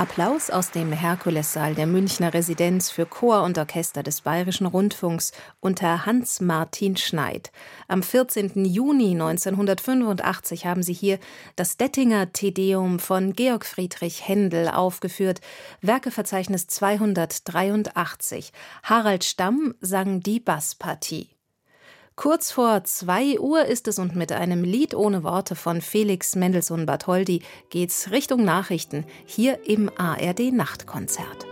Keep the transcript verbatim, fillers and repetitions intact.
Applaus aus dem Herkulessaal der Münchner Residenz für Chor und Orchester des Bayerischen Rundfunks unter Hans-Martin Schneid. Am vierzehnten Juni neunzehnhundertfünfundachtzig haben sie hier das Dettinger Te-Deum von Georg Friedrich Händel aufgeführt, Werkeverzeichnis zweihundertdreiundachtzig. Harald Stamm sang die Basspartie. Kurz vor zwei Uhr ist es und mit einem Lied ohne Worte von Felix Mendelssohn Bartholdy geht's Richtung Nachrichten hier im A R D Nachtkonzert.